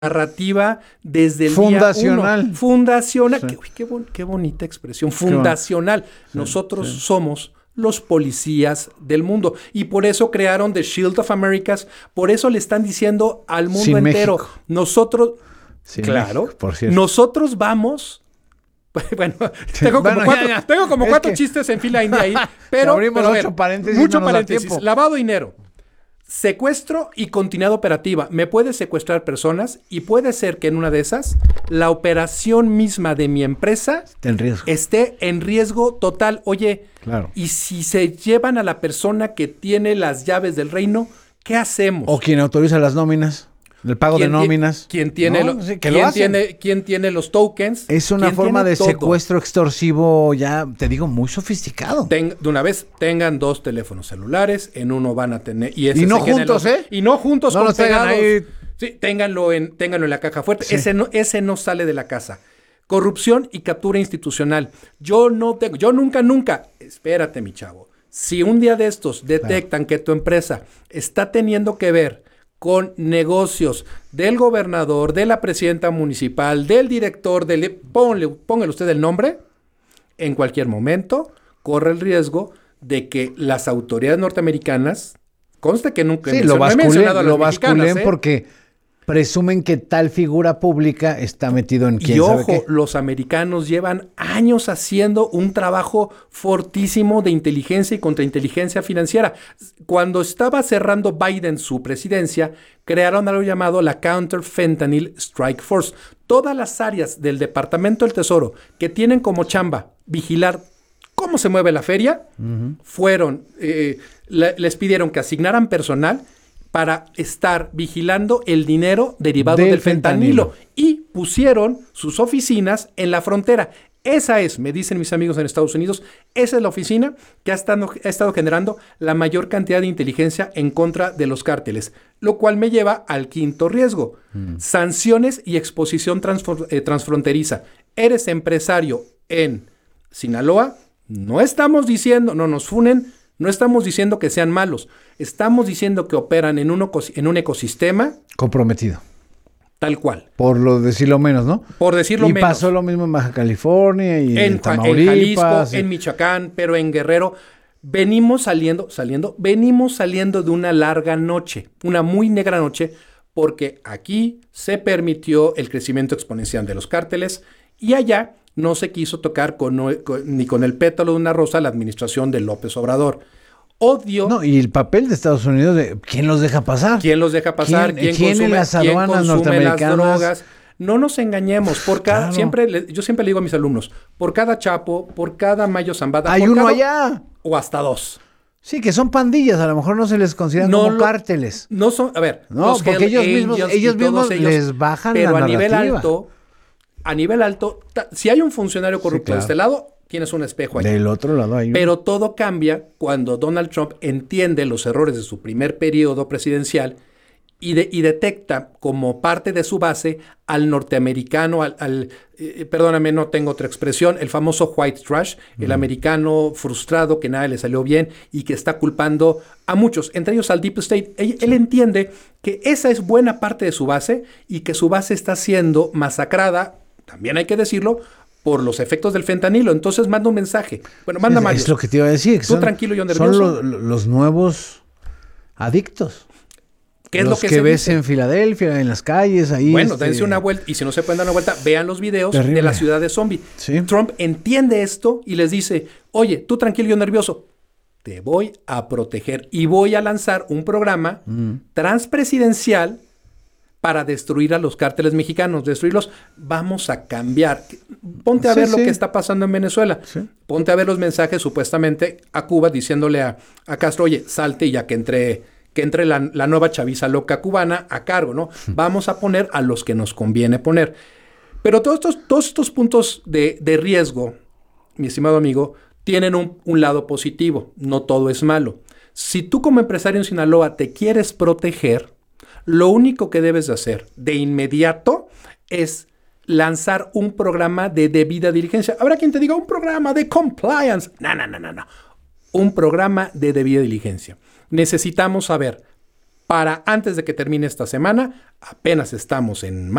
narrativa desde el fundacional. día 1. Fundacional. Sí. Qué bonita expresión. Fundacional. Sí, Nosotros somos los policías del mundo. Y por eso crearon The Shield of Americas. Por eso le están diciendo al mundo Sin entero. México. Nosotros... Sin claro. México, por cierto. Nosotros vamos... Bueno, tengo como cuatro chistes en fila india ahí. Pero abrimos a ver, 8 paréntesis. mucho no nos da paréntesis. tiempo. Lavado de dinero. Secuestro y continuidad operativa. Me puede secuestrar personas y puede ser que en una de esas la operación misma de mi empresa esté en riesgo total. Oye, claro. Y si se llevan a la persona que tiene las llaves del reino, ¿qué hacemos? O quien autoriza las nóminas, el pago de nóminas. ¿Quién tiene, ¿quién tiene los tokens? Es una forma de secuestro extorsivo ya, te digo, muy sofisticado. De una vez, tengan 2 teléfonos celulares, en uno van a tener... Y no juntos, Y no juntos, no con los tengan pegados. ahí. Sí, ténganlo en la caja fuerte. Sí. Ese no sale de la casa. Corrupción y captura institucional. Yo nunca... Espérate, mi chavo. Si un día de estos detectan que tu empresa está teniendo que ver con negocios del gobernador, de la presidenta municipal, del director, póngale usted el nombre, en cualquier momento corre el riesgo de que las autoridades norteamericanas, conste que nunca lo basculen porque presumen que tal figura pública está metido en quién sabe qué. Los americanos llevan años haciendo un trabajo fortísimo de inteligencia y contrainteligencia financiera. Cuando estaba cerrando Biden su presidencia, crearon algo llamado la Counter Fentanyl Strike Force. Todas las áreas del Departamento del Tesoro que tienen como chamba vigilar cómo se mueve la feria, les pidieron que asignaran personal para estar vigilando el dinero derivado del fentanilo. Y pusieron sus oficinas en la frontera. Esa es, me dicen mis amigos en Estados Unidos, esa es la oficina que ha estado generando la mayor cantidad de inteligencia en contra de los cárteles. Lo cual me lleva al quinto riesgo. Sanciones y exposición transfronteriza. Eres empresario en Sinaloa, no estamos diciendo, no nos funen, no estamos diciendo que sean malos, estamos diciendo que operan en un ecosistema comprometido. Tal cual. Por decirlo menos, ¿no? Por decirlo menos. Y pasó lo mismo en Baja California y en Tamaulipas. En Jalisco, en Michoacán, pero en Guerrero. Venimos saliendo de una larga noche, una muy negra noche, porque aquí se permitió el crecimiento exponencial de los cárteles y allá no se quiso tocar ni con el pétalo de una rosa la administración de López Obrador. Odio. No, y el papel de Estados Unidos de ¿quién los deja pasar? ¿Quién los deja pasar? ¿Quién en las aduanas norteamericanas? Las drogas? No nos engañemos. Yo siempre le digo a mis alumnos, por cada Chapo, por cada Mayo Zambada, hay uno allá. O hasta 2. Sí, que son pandillas, a lo mejor no se les consideran como cárteles. No son, a ver, no, porque ellos mismos les bajan la narrativa. Pero a nivel alto, si hay un funcionario corrupto de este lado, tienes un espejo ahí. Del otro lado hay uno. Pero todo cambia cuando Donald Trump entiende los errores de su primer periodo presidencial y detecta como parte de su base al norteamericano, perdóname, no tengo otra expresión, el famoso white trash, el americano frustrado que nada le salió bien y que está culpando a muchos, entre ellos al Deep State. Él entiende que esa es buena parte de su base y que su base está siendo masacrada, también hay que decirlo, por los efectos del fentanilo. Entonces manda un mensaje. Bueno, manda Mario. Es lo que te iba a decir. Tú tranquilo, yo nervioso. Son los nuevos adictos. ¿Qué es los lo que se ves dice? En Filadelfia, en las calles, ahí. Bueno, dense una vuelta. Y si no se pueden dar una vuelta, vean los videos de la ciudad de zombie. Sí. Trump entiende esto y les dice, oye, tú tranquilo, yo nervioso. Te voy a proteger y voy a lanzar un programa transpresidencial para destruir a los cárteles mexicanos, destruirlos. Vamos a cambiar. Ponte a ver lo que está pasando en Venezuela. Sí. Ponte a ver los mensajes supuestamente a Cuba diciéndole a Castro, oye, salte ya que entre la nueva chaviza loca cubana a cargo, ¿no? Vamos a poner a los que nos conviene poner. Pero todos estos puntos de riesgo, mi estimado amigo, tienen un lado positivo. No todo es malo. Si tú como empresario en Sinaloa te quieres proteger, lo único que debes de hacer de inmediato es lanzar un programa de debida diligencia. Habrá quien te diga un programa de compliance. No. Un programa de debida diligencia. Necesitamos saber, para antes de que termine esta semana, apenas estamos en